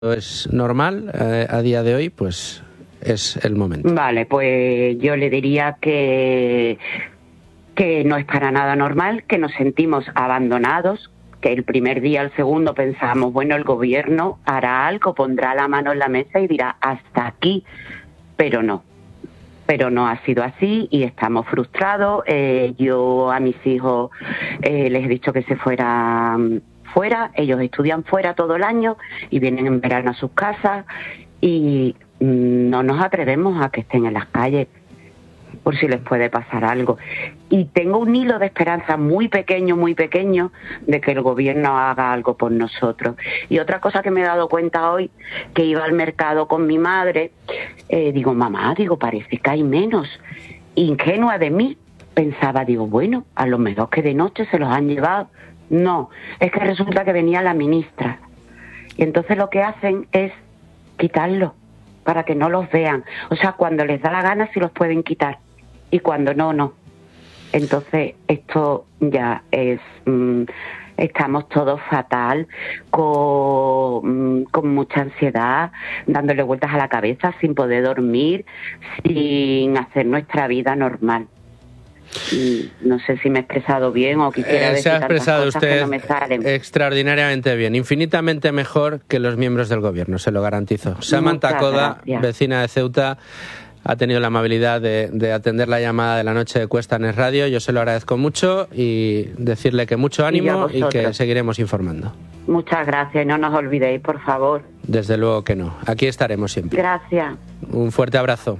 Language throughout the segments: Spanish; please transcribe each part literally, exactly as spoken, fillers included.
es normal eh, a día de hoy, pues es el momento. Vale, pues yo le diría que, que no es para nada normal, que nos sentimos abandonados, que el primer día, el segundo, pensamos, bueno, el gobierno hará algo, pondrá la mano en la mesa y dirá, hasta aquí, pero no. Pero no ha sido así y estamos frustrados. Eh, yo a mis hijos eh, les he dicho que se fueran fuera, ellos estudian fuera todo el año y vienen en verano a sus casas y mmm, no nos atrevemos a que estén en las calles por si les puede pasar algo. Y tengo un hilo de esperanza muy pequeño, muy pequeño, de que el gobierno haga algo por nosotros. Y otra cosa que me he dado cuenta hoy, que iba al mercado con mi madre, eh, digo, mamá, digo, parece que hay menos. Ingenua de mí, pensaba, digo, bueno, a lo mejor que de noche se los han llevado. No, es que resulta que venía la ministra. Y entonces lo que hacen es quitarlos para que no los vean. O sea, cuando les da la gana sí los pueden quitar y cuando no, no. Entonces esto ya es... Mmm, estamos todos fatal, con, con mucha ansiedad, dándole vueltas a la cabeza, sin poder dormir, sin hacer nuestra vida normal. No sé si me he expresado bien o quisiera eh, decir se ha expresado tantas cosas usted que no me salen. Extraordinariamente bien, infinitamente mejor que los miembros del gobierno, se lo garantizo. Samantha Coda, vecina de Ceuta, ha tenido la amabilidad de, de atender la llamada de la noche de Cuesta en el radio. Yo se lo agradezco mucho y decirle que mucho ánimo y, y que seguiremos informando. Muchas gracias y no nos olvidéis, por favor. Desde luego que no. Aquí estaremos siempre. Gracias. Un fuerte abrazo.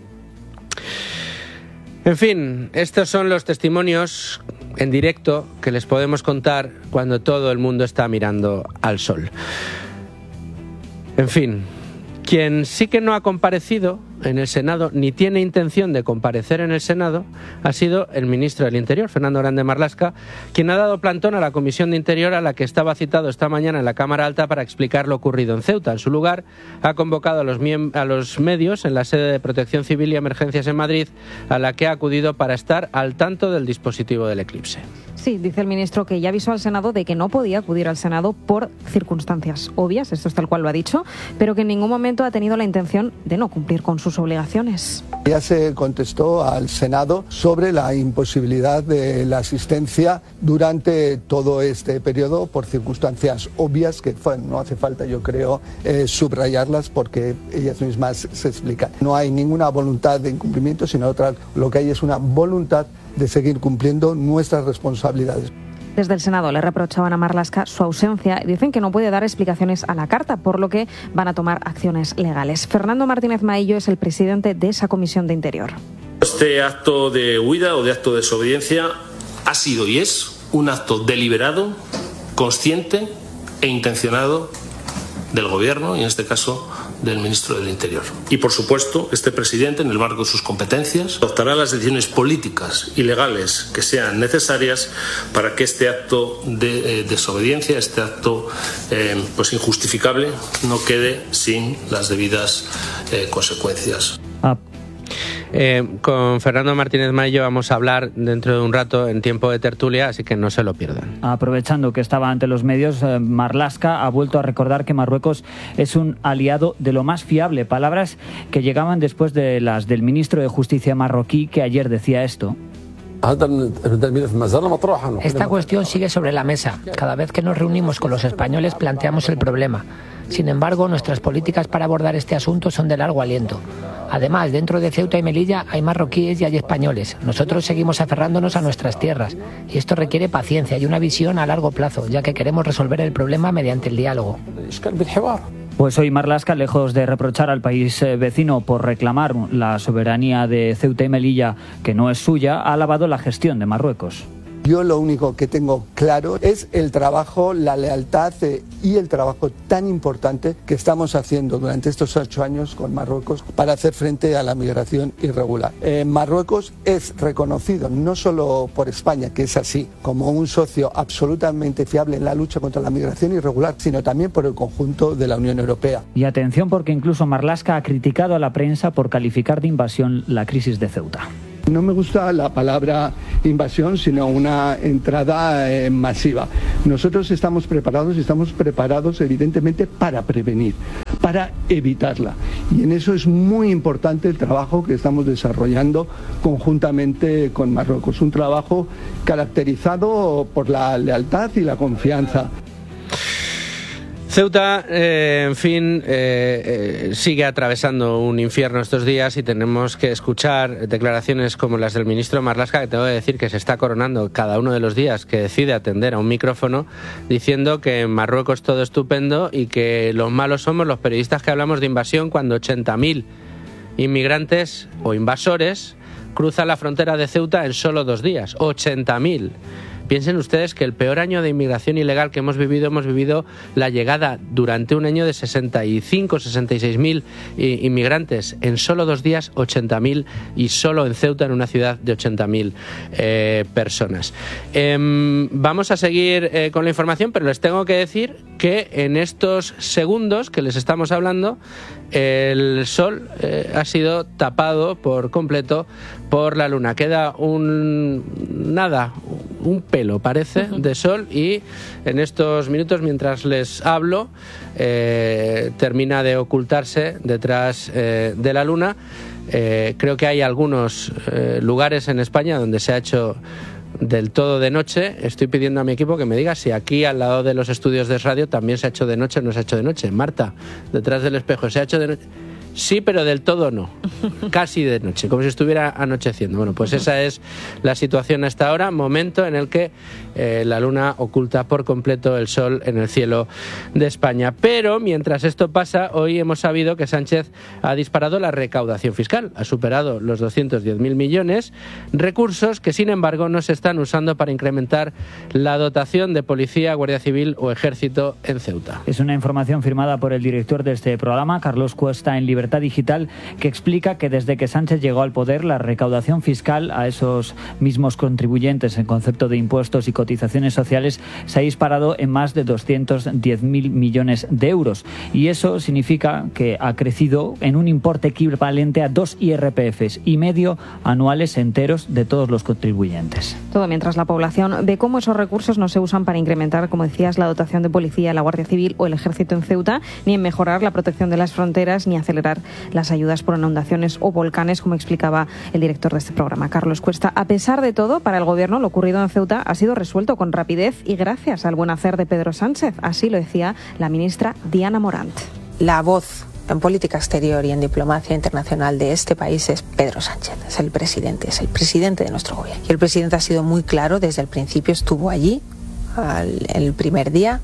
En fin, estos son los testimonios en directo que les podemos contar cuando todo el mundo está mirando al sol. En fin, quien sí que no ha comparecido en el Senado, ni tiene intención de comparecer en el Senado, ha sido el ministro del Interior, Fernando Grande Marlaska, quien ha dado plantón a la Comisión de Interior a la que estaba citado esta mañana en la Cámara Alta para explicar lo ocurrido en Ceuta. En su lugar, ha convocado a los, a los medios en la sede de Protección Civil y Emergencias en Madrid, a la que ha acudido para estar al tanto del dispositivo del eclipse. Sí, dice el ministro que ya avisó al Senado de que no podía acudir al Senado por circunstancias obvias, esto es tal cual lo ha dicho, pero que en ningún momento ha tenido la intención de no cumplir con sus obligaciones. Ya se contestó al Senado sobre la imposibilidad de la asistencia durante todo este periodo por circunstancias obvias que bueno, no hace falta, yo creo, eh, subrayarlas porque ellas mismas se explican. No hay ninguna voluntad de incumplimiento, sino otra, lo que hay es una voluntad de seguir cumpliendo nuestras responsabilidades. Desde el Senado le reprochaban a Marlaska su ausencia y dicen que no puede dar explicaciones a la carta, por lo que van a tomar acciones legales. Fernando Martínez Maillo es el presidente de esa Comisión de Interior. Este acto de huida o de acto de desobediencia ha sido y es un acto deliberado, consciente e intencionado del Gobierno y en este caso del Ministro del Interior. Y por supuesto, este presidente, en el marco de sus competencias, adoptará las decisiones políticas y legales que sean necesarias para que este acto de eh, desobediencia, este acto eh, pues injustificable, no quede sin las debidas eh, consecuencias. Ah. Eh, con Fernando Martínez Maillo vamos a hablar dentro de un rato en tiempo de tertulia, así que no se lo pierdan. Aprovechando que estaba ante los medios, eh, Marlaska ha vuelto a recordar que Marruecos es un aliado de lo más fiable, palabras que llegaban después de las del ministro de Justicia marroquí, que ayer decía esto. Esta cuestión sigue sobre la mesa. Cada vez que nos reunimos con los españoles planteamos el problema. Sin embargo, nuestras políticas para abordar este asunto son de largo aliento. Además, dentro de Ceuta y Melilla hay marroquíes y hay españoles. Nosotros seguimos aferrándonos a nuestras tierras. Y esto requiere paciencia y una visión a largo plazo, ya que queremos resolver el problema mediante el diálogo. Pues hoy Marlaska, lejos de reprochar al país vecino por reclamar la soberanía de Ceuta y Melilla, que no es suya, ha alabado la gestión de Marruecos. Yo lo único que tengo claro es el trabajo, la lealtad eh, y el trabajo tan importante que estamos haciendo durante estos ocho años con Marruecos para hacer frente a la migración irregular. Eh, Marruecos es reconocido no solo por España, que es así, como un socio absolutamente fiable en la lucha contra la migración irregular, sino también por el conjunto de la Unión Europea. Y atención, porque incluso Marlaska ha criticado a la prensa por calificar de invasión la crisis de Ceuta. No me gusta la palabra invasión, sino una entrada eh, masiva. Nosotros estamos preparados y estamos preparados evidentemente para prevenir, para evitarla. Y en eso es muy importante el trabajo que estamos desarrollando conjuntamente con Marruecos. Un trabajo caracterizado por la lealtad y la confianza. Ceuta, eh, en fin, eh, eh, sigue atravesando un infierno estos días y tenemos que escuchar declaraciones como las del ministro Marlaska, que tengo que decir que se está coronando cada uno de los días que decide atender a un micrófono, diciendo que en Marruecos todo estupendo y que los malos somos los periodistas que hablamos de invasión cuando ochenta mil inmigrantes o invasores cruzan la frontera de Ceuta en solo dos días. ochenta mil. Piensen ustedes que el peor año de inmigración ilegal que hemos vivido, hemos vivido la llegada durante un año de sesenta y cinco, sesenta y seis mil inmigrantes. En solo dos días, ochenta mil, y solo en Ceuta, en una ciudad de ochenta mil eh, personas. Eh, vamos a seguir eh, con la información, pero les tengo que decir que en estos segundos que les estamos hablando, el sol eh, ha sido tapado por completo por la luna. Queda un nada, un pelo parece de sol, y en estos minutos mientras les hablo eh, termina de ocultarse detrás eh, de la luna. Eh, creo que hay algunos eh, lugares en España donde se ha hecho del todo de noche. Estoy pidiendo a mi equipo que me diga si aquí al lado de los estudios de radio también se ha hecho de noche o no se ha hecho de noche. Marta, detrás del espejo, ¿se ha hecho de noche? Sí, pero del todo no. Casi de noche, como si estuviera anocheciendo. Bueno, pues esa es la situación hasta ahora, momento en el que eh, la luna oculta por completo el sol en el cielo de España. Pero mientras esto pasa, hoy hemos sabido que Sánchez ha disparado la recaudación fiscal. Ha superado los doscientos diez mil millones, recursos que sin embargo no se están usando para incrementar la dotación de policía, guardia civil o ejército en Ceuta. Es una información firmada por el director de este programa, Carlos Cuesta, en Libertad Digital, que explica que desde que Sánchez llegó al poder, la recaudación fiscal a esos mismos contribuyentes en concepto de impuestos y cotizaciones sociales se ha disparado en más de doscientos diez mil millones de euros. Y eso significa que ha crecido en un importe equivalente a dos I R P Fs y medio anuales enteros de todos los contribuyentes. Todo mientras la población ve cómo esos recursos no se usan para incrementar, como decías, la dotación de policía, la Guardia Civil o el Ejército en Ceuta, ni en mejorar la protección de las fronteras, ni acelerar las ayudas por inundaciones o volcanes, como explicaba el director de este programa, Carlos Cuesta. A pesar de todo, para el Gobierno lo ocurrido en Ceuta ha sido resuelto con rapidez y gracias al buen hacer de Pedro Sánchez. Así lo decía la ministra Diana Morant. La voz en política exterior y en diplomacia internacional de este país es Pedro Sánchez, es el presidente, es el presidente de nuestro gobierno. Y el presidente ha sido muy claro desde el principio, estuvo allí al, el primer día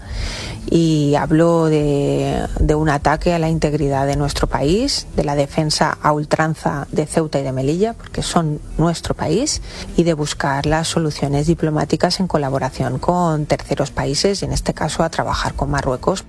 y habló de, de un ataque a la integridad de nuestro país, de la defensa a ultranza de Ceuta y de Melilla, porque son nuestro país, y de buscar las soluciones diplomáticas en colaboración con terceros países, y en este caso a trabajar con Marruecos.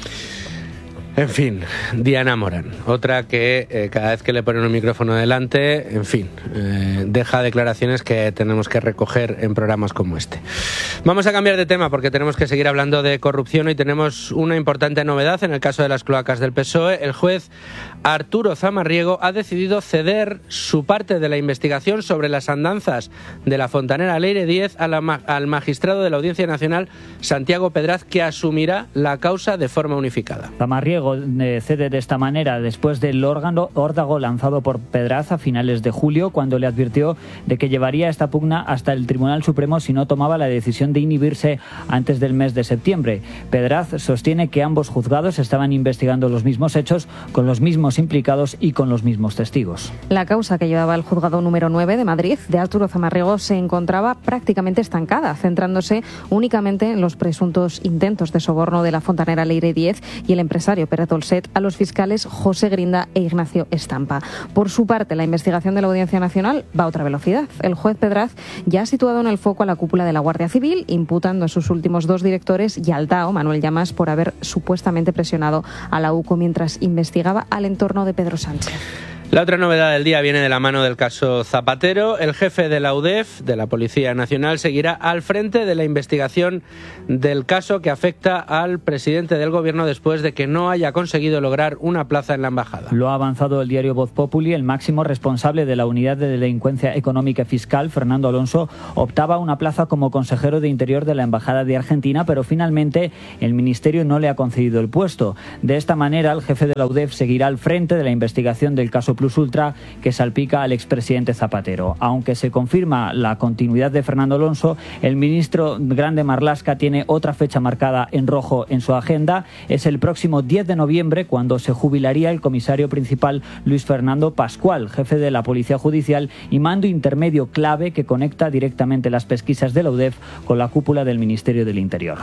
En fin, Diana Morant, otra que eh, cada vez que le ponen un micrófono delante, en fin, eh, deja declaraciones que tenemos que recoger en programas como este. Vamos a cambiar de tema porque tenemos que seguir hablando de corrupción y tenemos una importante novedad en el caso de las cloacas del P S O E. El juez Arturo Zamarriego ha decidido ceder su parte de la investigación sobre las andanzas de la fontanera Leire Díez a la, al magistrado de la Audiencia Nacional, Santiago Pedraz, que asumirá la causa de forma unificada. Zamarriego cede de esta manera después del órgano órdago lanzado por Pedraz a finales de julio, cuando le advirtió de que llevaría esta pugna hasta el Tribunal Supremo si no tomaba la decisión de inhibirse antes del mes de septiembre. Pedraz sostiene que ambos juzgados estaban investigando los mismos hechos, con los mismos implicados y con los mismos testigos. La causa que llevaba el juzgado número nueve de Madrid de Arturo Zamarriego se encontraba prácticamente estancada, centrándose únicamente en los presuntos intentos de soborno de la fontanera Leire Díez y el empresario Pérez Dolcet a los fiscales José Grinda e Ignacio Estampa. Por su parte, la investigación de la Audiencia Nacional va a otra velocidad. El juez Pedraz ya ha situado en el foco a la cúpula de la Guardia Civil, imputando a sus últimos dos directores y al D A O, Manuel Llamas, por haber supuestamente presionado a la U C O mientras investigaba al entorno de Pedro Sánchez. La otra novedad del día viene de la mano del caso Zapatero. El jefe de la U D E F, de la Policía Nacional, seguirá al frente de la investigación del caso que afecta al presidente del Gobierno después de que no haya conseguido lograr una plaza en la embajada. Lo ha avanzado el diario Voz Populi. El máximo responsable de la Unidad de Delincuencia Económica y Fiscal, Fernando Alonso, optaba a una plaza como consejero de Interior de la Embajada de Argentina, pero finalmente el Ministerio no le ha concedido el puesto. De esta manera, el jefe de la U D E F seguirá al frente de la investigación del caso Plus Ultra que salpica al expresidente Zapatero. Aunque se confirma la continuidad de Fernando Alonso, el ministro Grande Marlaska tiene otra fecha marcada en rojo en su agenda. Es el próximo diez de noviembre, cuando se jubilaría el comisario principal Luis Fernando Pascual, jefe de la Policía Judicial y mando intermedio clave que conecta directamente las pesquisas de la U D E F con la cúpula del Ministerio del Interior.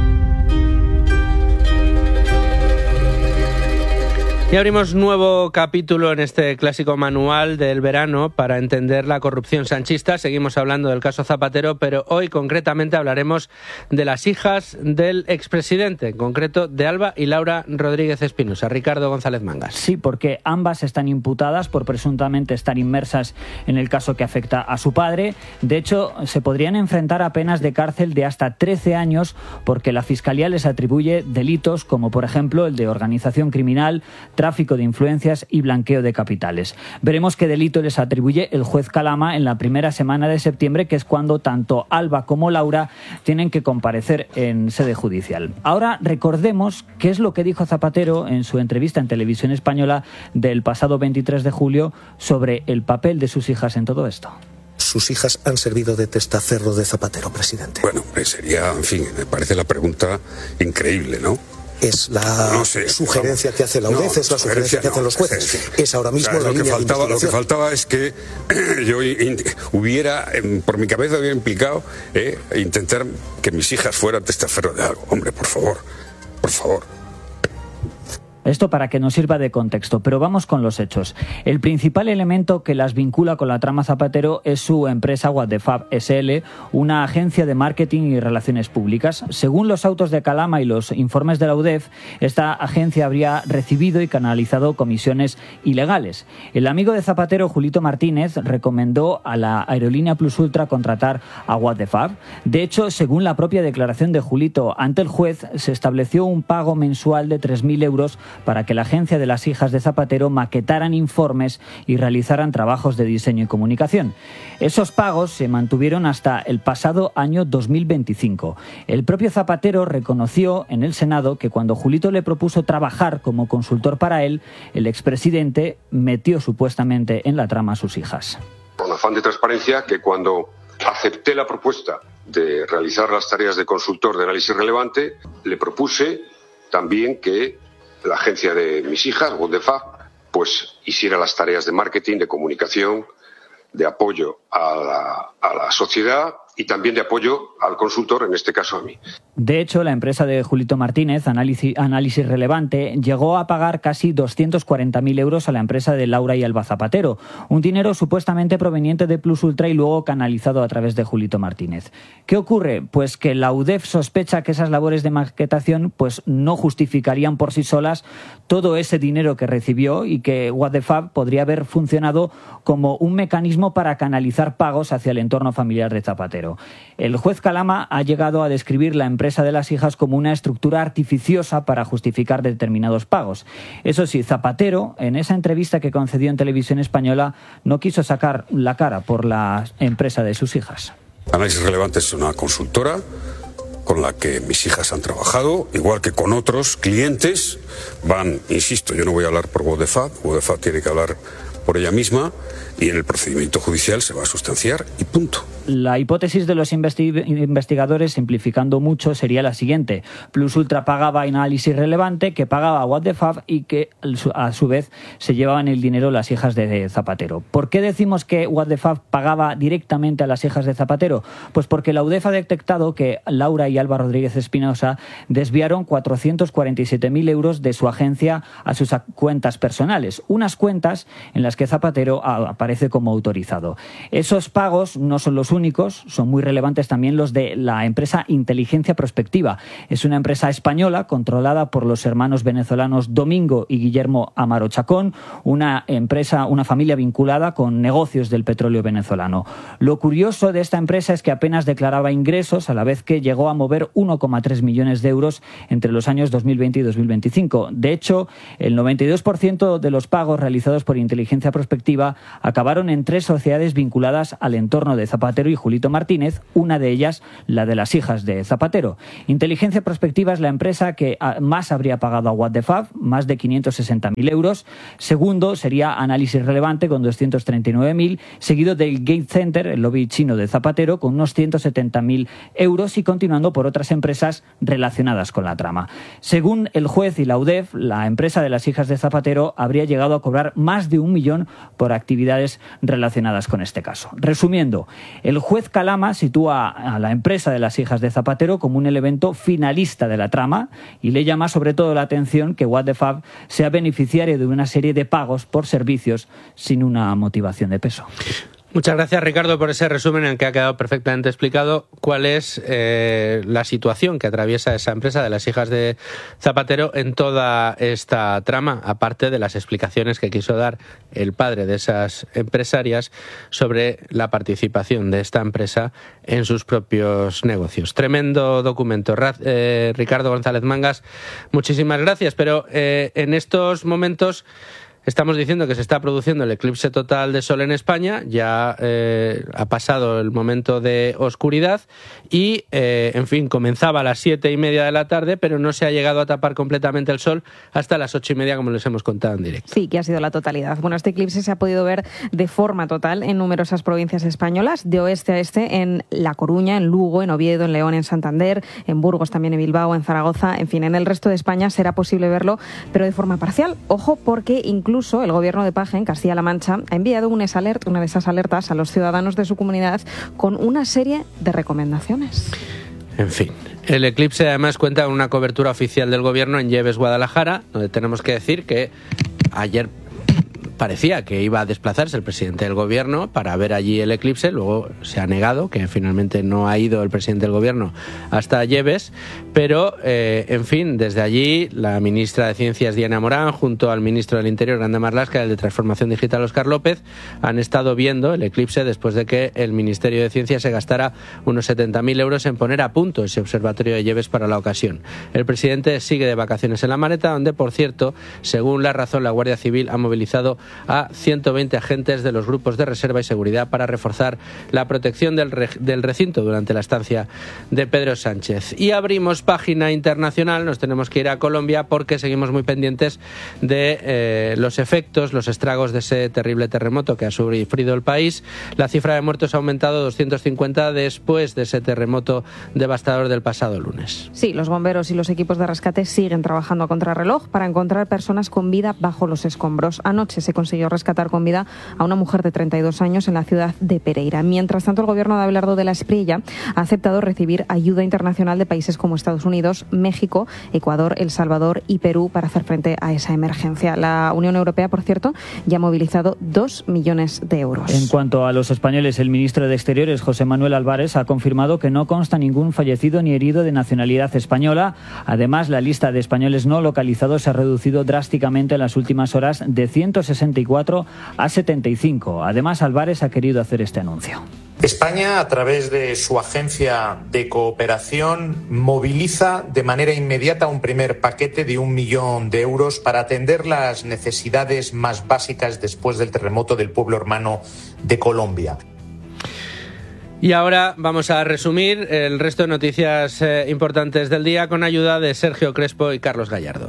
Y abrimos nuevo capítulo en este clásico manual del verano para entender la corrupción sanchista. Seguimos hablando del caso Zapatero, pero hoy concretamente hablaremos de las hijas del expresidente, en concreto de Alba y Laura Rodríguez Espinosa. Ricardo González Mangas. Sí, porque ambas están imputadas por presuntamente estar inmersas en el caso que afecta a su padre. De hecho, se podrían enfrentar a penas de cárcel de hasta trece años porque la Fiscalía les atribuye delitos como, por ejemplo, el de organización criminal, tráfico de influencias y blanqueo de capitales. Veremos qué delito les atribuye el juez Calama en la primera semana de septiembre, que es cuando tanto Alba como Laura tienen que comparecer en sede judicial. Ahora recordemos qué es lo que dijo Zapatero en su entrevista en Televisión Española del pasado veintitrés de julio sobre el papel de sus hijas en todo esto. Sus hijas han servido de testaferro de Zapatero, presidente. Bueno, sería, en fin, me parece la pregunta increíble, ¿no? Es la no sé, sugerencia vamos, que hace la U D E F, no, es la sugerencia que hacen no, los jueces. Es, es ahora mismo o sea, la lo que línea faltaba, de Lo que faltaba es que yo in, hubiera, por mi cabeza hubiera implicado eh, intentar que mis hijas fueran testaferro de algo. Hombre, por favor, por favor. Esto para que nos sirva de contexto, pero vamos con los hechos. El principal elemento que las vincula con la trama Zapatero es su empresa What the Fab S L, una agencia de marketing y relaciones públicas. Según los autos de Calama y los informes de la U D E F, esta agencia habría recibido y canalizado comisiones ilegales. El amigo de Zapatero, Julito Martínez, recomendó a la aerolínea Plus Ultra contratar a What the Fab. De hecho, según la propia declaración de Julito ante el juez, se estableció un pago mensual de tres mil euros para que la agencia de las hijas de Zapatero maquetaran informes y realizaran trabajos de diseño y comunicación. Esos pagos se mantuvieron hasta el pasado año dos mil veinticinco. El propio Zapatero reconoció en el Senado que cuando Julito le propuso trabajar como consultor para él, el expresidente metió supuestamente en la trama a sus hijas. Con afán de transparencia, que cuando acepté la propuesta de realizar las tareas de consultor de análisis relevante, le propuse también que la agencia de mis hijas, What the Fab, pues hiciera las tareas de marketing, de comunicación, de apoyo a la, a la sociedad y también de apoyo al consultor, en este caso a mí. De hecho, la empresa de Julito Martínez, Análisis, Análisis Relevante, llegó a pagar casi doscientos cuarenta mil euros a la empresa de Laura y Alba Zapatero, un dinero supuestamente proveniente de Plus Ultra y luego canalizado a través de Julito Martínez. ¿Qué ocurre? Pues que la U D E F sospecha que esas labores de maquetación pues no justificarían por sí solas todo ese dinero que recibió y que What the Fab podría haber funcionado como un mecanismo para canalizar pagos hacia el entorno familiar de Zapatero. El juez Calama ha llegado a describir la empresa de las hijas como una estructura artificiosa para justificar determinados pagos. Eso sí, Zapatero, en esa entrevista que concedió en Televisión Española, no quiso sacar la cara por la empresa de sus hijas. Análisis Relevante es una consultora con la que mis hijas han trabajado, igual que con otros clientes. Van, insisto, yo no voy a hablar por What the Fab, What the Fab tiene que hablar por ella misma y en el procedimiento judicial se va a sustanciar y punto. La hipótesis de los investi- investigadores, simplificando mucho, sería la siguiente. Plus Ultra pagaba Análisis Relevante, que pagaba a What the Fab y que a su vez se llevaban el dinero las hijas de Zapatero. ¿Por qué decimos que What the Fab pagaba directamente a las hijas de Zapatero? Pues porque la U D E F ha detectado que Laura y Alba Rodríguez Espinosa desviaron cuatrocientos cuarenta y siete mil euros de su agencia a sus cuentas personales, unas cuentas en las que Zapatero aparece como autorizado. Esos pagos no son los únicos, son muy relevantes también los de la empresa Inteligencia Prospectiva. Es una empresa española controlada por los hermanos venezolanos Domingo y Guillermo Amaro Chacón, una empresa, una familia vinculada con negocios del petróleo venezolano. Lo curioso de esta empresa es que apenas declaraba ingresos, a la vez que llegó a mover uno coma tres millones de euros entre los años dos mil veinte y dos mil veinticinco. De hecho, el noventa y dos por ciento de los pagos realizados por Inteligencia Prospectiva acabaron en tres sociedades vinculadas al entorno de Zapatero y Julito Martínez, una de ellas la de las hijas de Zapatero. Inteligencia Prospectiva es la empresa que más habría pagado a What the Fab, más de quinientos sesenta mil euros. Segundo sería Análisis Relevante con doscientos treinta y nueve mil, seguido del Gate Center, el lobby chino de Zapatero, con unos ciento setenta mil euros, y continuando por otras empresas relacionadas con la trama. Según el juez y la U D E F, la empresa de las hijas de Zapatero habría llegado a cobrar más de un millón por actividades relacionadas con este caso. Resumiendo, el juez Calama sitúa a la empresa de las hijas de Zapatero como un elemento finalista de la trama y le llama sobre todo la atención que What the Fab sea beneficiario de una serie de pagos por servicios sin una motivación de peso. Muchas gracias, Ricardo, por ese resumen en el que ha quedado perfectamente explicado cuál es eh, la situación que atraviesa esa empresa de las hijas de Zapatero en toda esta trama, aparte de las explicaciones que quiso dar el padre de esas empresarias sobre la participación de esta empresa en sus propios negocios. Tremendo documento. Eh, Ricardo González Mangas, muchísimas gracias, pero eh, en estos momentos estamos diciendo que se está produciendo el eclipse total de sol en España, ya eh, ha pasado el momento de oscuridad y, eh, en fin, comenzaba a las siete y media de la tarde, pero no se ha llegado a tapar completamente el sol hasta las ocho y media, como les hemos contado en directo. Sí, que ha sido la totalidad. Bueno, este eclipse se ha podido ver de forma total en numerosas provincias españolas, de oeste a este, en La Coruña, en Lugo, en Oviedo, en León, en Santander, en Burgos, también en Bilbao, en Zaragoza, en fin, en el resto de España será posible verlo, pero de forma parcial. Ojo, porque incluso Incluso el gobierno de Paje, en Castilla-La Mancha, ha enviado un alert, una de esas alertas a los ciudadanos de su comunidad con una serie de recomendaciones. En fin, el eclipse además cuenta con una cobertura oficial del gobierno en Lleves, Guadalajara, donde tenemos que decir que ayer parecía que iba a desplazarse el presidente del gobierno para ver allí el eclipse, luego se ha negado, que finalmente no ha ido el presidente del gobierno hasta Lleves, pero eh, en fin, desde allí la ministra de Ciencias, Diana Morán, junto al ministro del Interior, Grande Marlaska, y el de Transformación Digital, Óscar López, han estado viendo el eclipse después de que el Ministerio de Ciencia se gastara unos setenta mil euros en poner a punto ese observatorio de Lleves para la ocasión. El presidente sigue de vacaciones en La Maneta, donde, por cierto, según La Razón, la Guardia Civil ha movilizado a ciento veinte agentes de los grupos de reserva y seguridad para reforzar la protección del, re- del recinto durante la estancia de Pedro Sánchez. Y abrimos página internacional, nos tenemos que ir a Colombia porque seguimos muy pendientes de eh, los efectos, los estragos de ese terrible terremoto que ha sufrido el país. La cifra de muertos ha aumentado a doscientos cincuenta después de ese terremoto devastador del pasado lunes. Sí, los bomberos y los equipos de rescate siguen trabajando a contrarreloj para encontrar personas con vida bajo los escombros. Anoche se consiguió rescatar con vida a una mujer de treinta y dos años en la ciudad de Pereira. Mientras tanto, el gobierno de Abelardo de la Espriella ha aceptado recibir ayuda internacional de países como Estados Unidos, México, Ecuador, El Salvador y Perú para hacer frente a esa emergencia. La Unión Europea, por cierto, ya ha movilizado dos millones de euros. En cuanto a los españoles, el ministro de Exteriores, José Manuel Álvarez, ha confirmado que no consta ningún fallecido ni herido de nacionalidad española. Además, la lista de españoles no localizados se ha reducido drásticamente en las últimas horas de ciento sesenta y cuatro a setenta y cinco. Además, Álvarez ha querido hacer este anuncio. España, a través de su agencia de cooperación, moviliza de manera inmediata un primer paquete de un millón de euros para atender las necesidades más básicas después del terremoto del pueblo hermano de Colombia. Y ahora vamos a resumir el resto de noticias eh, importantes del día con ayuda de Sergio Crespo y Carlos Gallardo.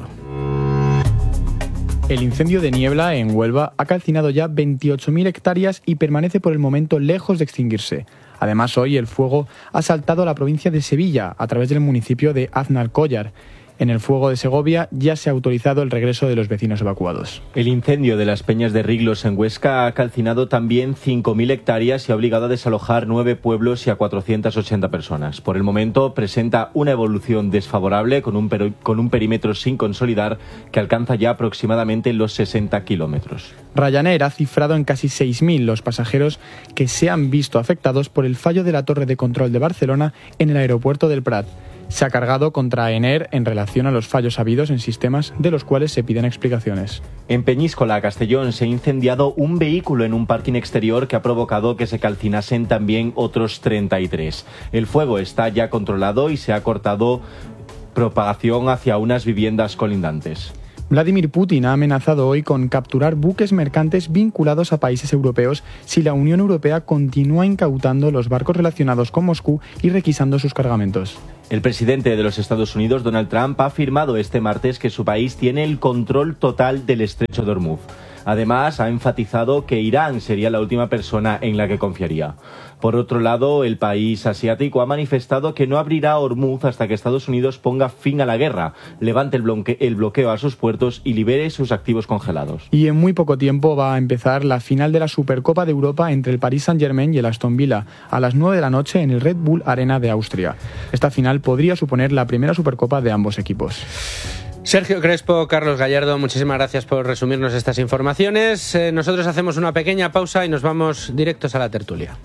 El incendio de Niebla, en Huelva, ha calcinado ya veintiocho mil hectáreas y permanece por el momento lejos de extinguirse. Además, hoy el fuego ha saltado a la provincia de Sevilla a través del municipio de Aznalcóllar. En el fuego de Segovia ya se ha autorizado el regreso de los vecinos evacuados. El incendio de las Peñas de Riglos en Huesca ha calcinado también cinco mil hectáreas y ha obligado a desalojar nueve pueblos y a cuatrocientas ochenta personas. Por el momento presenta una evolución desfavorable con un, per- con un perímetro sin consolidar que alcanza ya aproximadamente los sesenta kilómetros. Ryanair ha cifrado en casi seis mil los pasajeros que se han visto afectados por el fallo de la torre de control de Barcelona en el aeropuerto del Prat. Se ha cargado contra Aenair en relación a los fallos habidos en sistemas de los cuales se piden explicaciones. En Peñíscola, Castellón, se ha incendiado un vehículo en un parking exterior que ha provocado que se calcinasen también otros treinta y tres. El fuego está ya controlado y se ha cortado propagación hacia unas viviendas colindantes. Vladimir Putin ha amenazado hoy con capturar buques mercantes vinculados a países europeos si la Unión Europea continúa incautando los barcos relacionados con Moscú y requisando sus cargamentos. El presidente de los Estados Unidos, Donald Trump, ha afirmado este martes que su país tiene el control total del estrecho de Hormuz. Además, ha enfatizado que Irán sería la última persona en la que confiaría. Por otro lado, el país asiático ha manifestado que no abrirá Hormuz hasta que Estados Unidos ponga fin a la guerra, levante el, bloque- el bloqueo a sus puertos y libere sus activos congelados. Y en muy poco tiempo va a empezar la final de la Supercopa de Europa entre el Paris Saint-Germain y el Aston Villa, a las nueve de la noche en el Red Bull Arena de Austria. Esta final podría suponer la primera Supercopa de ambos equipos. Sergio Crespo, Carlos Gallardo, muchísimas gracias por resumirnos estas informaciones. Eh, nosotros hacemos una pequeña pausa y nos vamos directos a la tertulia.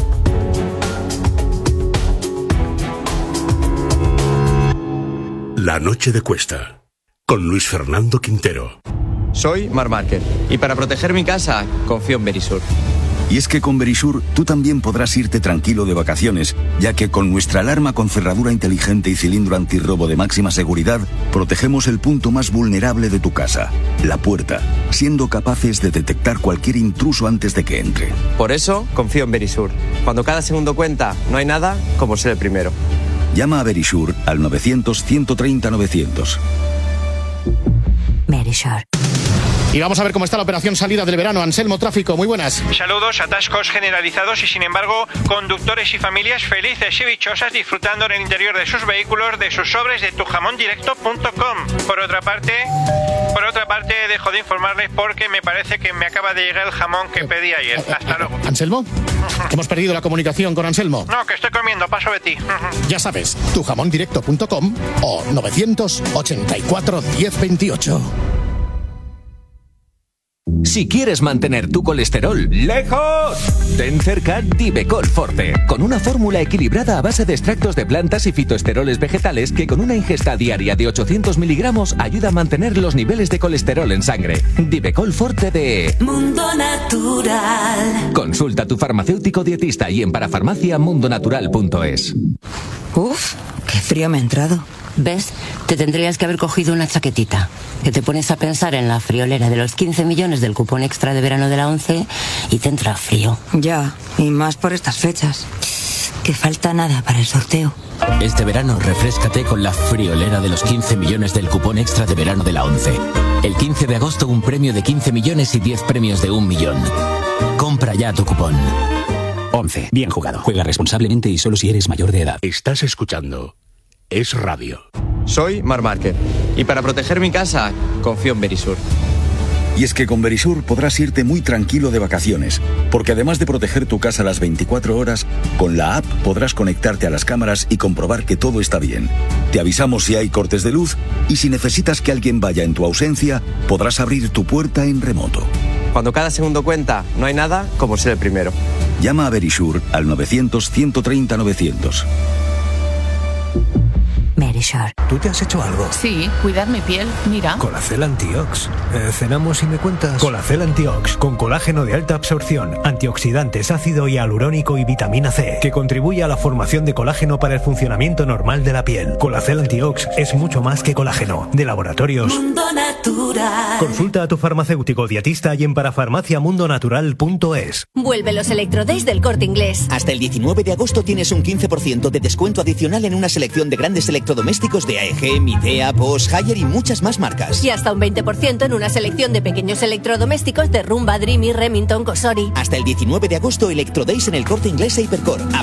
La noche de Cuesta, con Luis Fernando Quintero. Soy Marc Márquez y para proteger mi casa confío en Verisur. Y es que con Verisur tú también podrás irte tranquilo de vacaciones, ya que con nuestra alarma con cerradura inteligente y cilindro antirrobo de máxima seguridad, protegemos el punto más vulnerable de tu casa, la puerta, siendo capaces de detectar cualquier intruso antes de que entre. Por eso confío en Verisur. Cuando cada segundo cuenta, no hay nada como ser el primero. Llama a Verisur al novecientos, ciento treinta, novecientos. Verisur. Y vamos a ver cómo está la operación salida del verano. Anselmo Tráfico, muy buenas. Saludos, atascos generalizados y sin embargo conductores y familias felices y dichosas disfrutando en el interior de sus vehículos de sus sobres de tu jamón directo punto com. Por otra parte, por otra parte dejo de informarles porque me parece que me acaba de llegar el jamón que pedí ayer. Hasta luego. Anselmo, hemos perdido la comunicación con Anselmo. No, que estoy comiendo, paso de ti. Ya sabes, tu jamón directo punto com o novecientos ochenta y cuatro, diez veintiocho. Si quieres mantener tu colesterol lejos, ten cerca Divecol Forte, con una fórmula equilibrada a base de extractos de plantas y fitoesteroles vegetales que con una ingesta diaria de ochocientos miligramos ayuda a mantener los niveles de colesterol en sangre. Divecol Forte de Mundo Natural. Consulta a tu farmacéutico dietista y en parafarmacia mundo natural punto es. Uf, qué frío me ha entrado. ¿Ves? Te tendrías que haber cogido una chaquetita. Que te pones a pensar en la friolera de los quince millones del cupón extra de verano de la ONCE y te entra frío. Ya, y más por estas fechas. Que falta nada para el sorteo. Este verano refréscate con la friolera de los quince millones del cupón extra de verano de la ONCE. El quince de agosto un premio de quince millones y diez premios de un millón. Compra ya tu cupón. once. Bien jugado. Juega responsablemente y solo si eres mayor de edad. Estás escuchando Es Radio. Soy Marc Márquez y para proteger mi casa confío en Verisur. Y es que con Verisur podrás irte muy tranquilo de vacaciones, porque además de proteger tu casa las veinticuatro horas, con la app podrás conectarte a las cámaras y comprobar que todo está bien. Te avisamos si hay cortes de luz y si necesitas que alguien vaya en tu ausencia, podrás abrir tu puerta en remoto. Cuando cada segundo cuenta, no hay nada como ser el primero. Llama a Verisur al novecientos, ciento treinta, novecientos. Verisur. ¿Tú te has hecho algo? Sí, cuidar mi piel, mira. Colacel Antiox. Eh, ¿Cenamos y me cuentas? Colacel Antiox, con colágeno de alta absorción, antioxidantes, ácido hialurónico y vitamina C, que contribuye a la formación de colágeno para el funcionamiento normal de la piel. Colacel Antiox es mucho más que colágeno. De laboratorios Mundo Natural. Consulta a tu farmacéutico dietista y en parafarmacia mundo natural punto es. Vuelve los Electrodays del Corte Inglés. Hasta el diecinueve de agosto tienes un quince por ciento de descuento adicional en una selección de grandes electrodomésticos de A E G, Midea, Bosch, Haier y muchas más marcas. Y hasta un veinte por ciento en una selección de pequeños electrodomésticos de Rumba, Dreamy, Remington, Cosori. Hasta el diecinueve de agosto, Electrodays en el Corte Inglés e Hipercor.